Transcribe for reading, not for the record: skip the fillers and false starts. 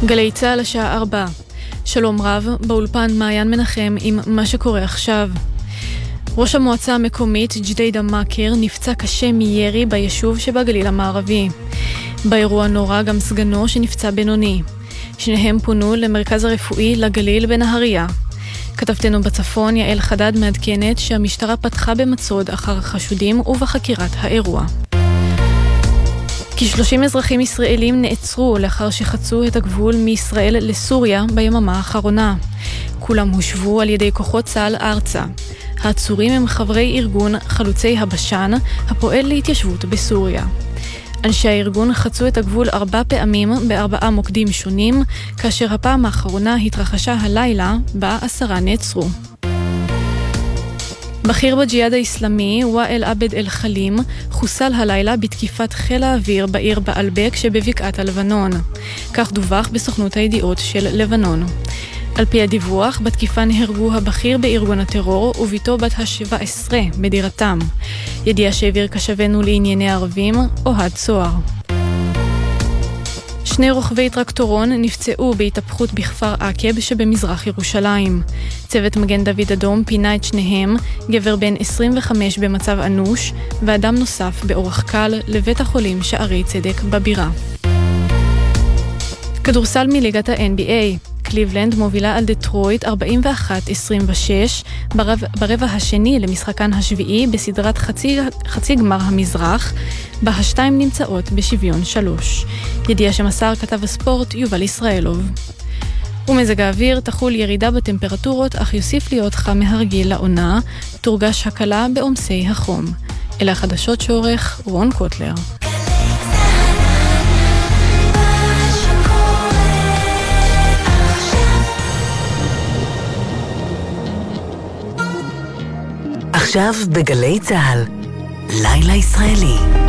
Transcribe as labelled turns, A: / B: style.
A: גלי צהל השעה 4. שלום רב, באולפן מעיין מנחם עם מה שקורה עכשיו. ראש המועצה המקומית ג'דיידה מאקר נפצע קשה מירי ביישוב שבגליל המערבי. באירוע נורא גם סגנו שנפצע בינוני. שניהם פונו למרכז הרפואי לגליל בנהריה. כתבתנו בצפון יעל חדד מעדכנת שהמשטרה פתחה במצוד אחר חשודים ובחקירת האירוע. כ-30 אזרחים ישראלים נעצרו לאחר שחצו את הגבול מישראל לסוריה ביממה האחרונה. כולם הושבו על ידי כוחות צה"ל ארצה. העצורים הם חברי ארגון חלוצי הבשן, הפועל להתיישבות בסוריה. אנשי הארגון חצו את הגבול 4 פעמים ב4 מוקדים שונים, כאשר הפעם האחרונה התרחשה הלילה, בה 10 נעצרו. בכיר בג'יהאד האסלאמי, ואאל עבד אל חלים, חוסל הלילה בתקיפת חיל האוויר בעיר בעלבק שבבקעת הלבנון. כך דווח בסוכנות הידיעות של לבנון. על פי הדיווח, בתקיפה נהרגו הבכיר בארגון הטרור וביתו בת ה-17 בדירתם. ידיעה שהעביר קשבנו לענייני ערבים, אוהד צוהר. 2 רוכבי טרקטורון נפצעו בהתהפכות בכפר עקב שבמזרח ירושלים. צוות מגן דוד אדום פינה את שניהם, גבר בן 25 במצב אנוש, ואדם נוסף באורח קל לבית החולים שערי צדק בבירה. כדורסל מליגת ה-NBA. קליבלנד מובילה על דטרויט 41-26 ברבע השני למשחקן השביעי בסדרת חצי גמר המזרח, בה השתיים נמצאות בשוויון 3. ידיעה שמסר כתב הספורט יובל ישראלוב. ומזג האוויר תחול ירידה בטמפרטורות, אך יוסיף להיות חם מהרגיל לעונה, תורגש הקלה בעומסי החום. אלה החדשות שעורך רון קוטלר.
B: עכשיו בגלי צהל, לילה ישראלי.